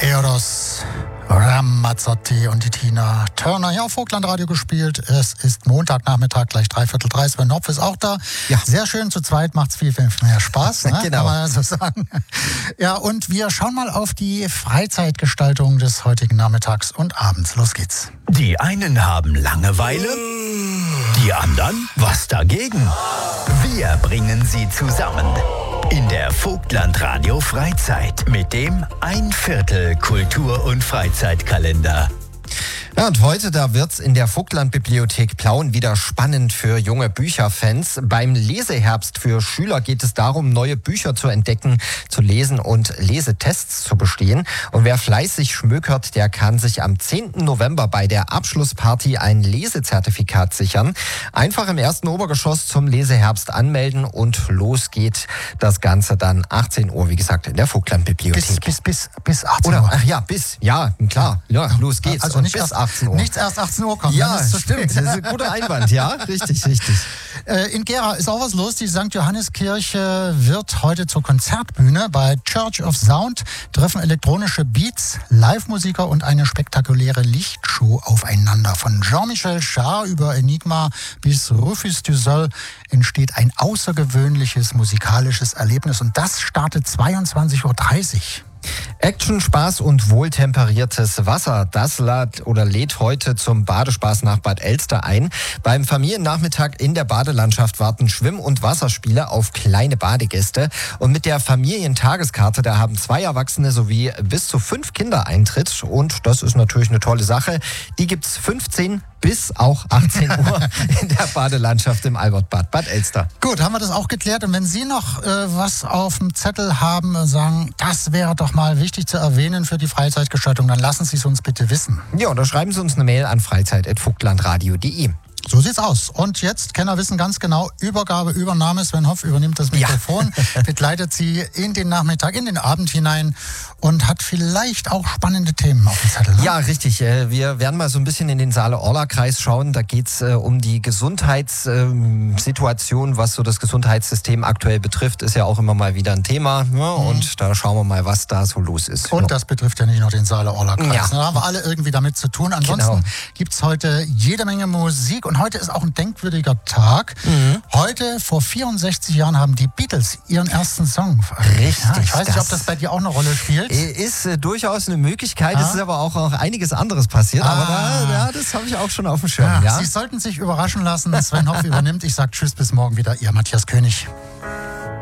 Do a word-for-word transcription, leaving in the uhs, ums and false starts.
Eros Ramazzotti und die Tina Turner hier auf Vogtlandradio gespielt. Es ist Montagnachmittag, gleich dreiviertel drei. Sven Hopf ist auch da. Ja. Sehr schön, zu zweit macht es viel, viel mehr Spaß, ne? Genau. Kann man so sagen. Ja, und wir schauen mal auf die Freizeitgestaltung des heutigen Nachmittags und Abends. Los geht's. Die einen haben Langeweile, die anderen was dagegen. Wir bringen sie zusammen in der Vogtlandradio Freizeit mit dem Ein Viertel Kultur- und Freizeitkalender. Ja, und heute, da wird's in der Vogtlandbibliothek Plauen wieder spannend für junge Bücherfans. Beim Leseherbst für Schüler geht es darum, neue Bücher zu entdecken, zu lesen und Lesetests zu bestehen. Und wer fleißig schmökert, der kann sich am zehnten November bei der Abschlussparty ein Lesezertifikat sichern. Einfach im ersten Obergeschoss zum Leseherbst anmelden und los geht das Ganze dann achtzehn Uhr, wie gesagt, in der Vogtlandbibliothek. Bis, bis, bis, bis achtzehn Oder, Uhr. ach ja, bis, ja, klar, ja, los geht's. Also und nicht bis erst, achtzehn Uhr. Nichts erst achtzehn Uhr kommen. Ja, dann ist es zu stimmt. spät. Das ist ein guter Einwand. Ja, richtig, richtig. Äh, In Gera ist auch was los. Die Sankt Johanniskirche wird heute zur Konzertbühne. Bei Church of Sound treffen elektronische Beats, Live-Musiker und eine spektakuläre Lichtshow aufeinander. Von Jean-Michel Jarre über Enigma bis Rufus du Sol entsteht ein außergewöhnliches musikalisches Erlebnis. Und das startet zweiundzwanzig Uhr dreißig. Action, Spaß und wohltemperiertes Wasser, das lädt oder lädt heute zum Badespaß nach Bad Elster ein. Beim Familiennachmittag in der Badelandschaft warten Schwimm- und Wasserspiele auf kleine Badegäste. Und mit der Familientageskarte, da haben zwei Erwachsene sowie bis zu fünf Kinder Eintritt. Und das ist natürlich eine tolle Sache. Die gibt's fünfzehn bis auch achtzehn Uhr in der Badelandschaft im Albertbad Bad Elster. Gut, haben wir das auch geklärt. Und wenn Sie noch äh, was auf dem Zettel haben, äh, sagen, das wäre doch mal wichtig zu erwähnen für die Freizeitgestaltung, dann lassen Sie es uns bitte wissen. Ja, oder schreiben Sie uns eine Mail an freizeit at vogtlandradio punkt de. So sieht's aus. Und jetzt, Kenner wissen ganz genau, Übergabe, Übernahme. Sven Hopf übernimmt das Mikrofon, ja. begleitet Sie in den Nachmittag, in den Abend hinein und hat vielleicht auch spannende Themen auf dem Zettel. Ne? Ja, richtig. Wir werden mal so ein bisschen in den Saale-Orla-Kreis schauen. Da geht's um die Gesundheitssituation, was so das Gesundheitssystem aktuell betrifft, ist ja auch immer mal wieder ein Thema. Ja, mhm. Und da schauen wir mal, was da so los ist. Und ja. das betrifft ja nicht nur den Saale-Orla-Kreis. Ja. Da haben wir alle irgendwie damit zu tun. Ansonsten genau. gibt's heute jede Menge Musik. Und heute ist auch ein denkwürdiger Tag. Mhm. Heute, vor vierundsechzig Jahren, haben die Beatles ihren ersten Song veröffentlicht. Richtig. Ja, ich weiß nicht, ob das bei dir auch eine Rolle spielt. Ist äh, durchaus eine Möglichkeit. Ah. Es ist aber auch, auch einiges anderes passiert. Ah. Aber da, ja, das habe ich auch schon auf dem Schirm. Ja, ja? Sie sollten sich überraschen lassen. Sven Hopf übernimmt. Ich sage Tschüss, bis morgen wieder. Ihr Matthias König.